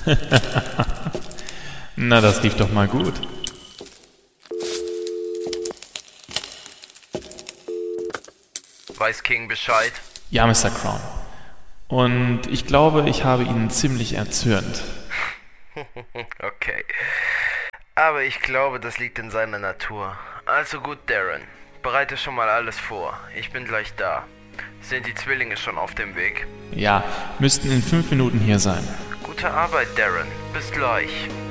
Na, das lief doch mal gut. Weiß King Bescheid? Ja, Mr. Crown. Und ich glaube, ich habe ihn ziemlich erzürnt. Okay. Aber ich glaube, das liegt in seiner Natur. Also gut, Darren. Bereite schon mal alles vor. Ich bin gleich da. Sind die Zwillinge schon auf dem Weg? Ja, müssten in 5 Minuten hier sein. Gute Arbeit, Darren. Bis gleich.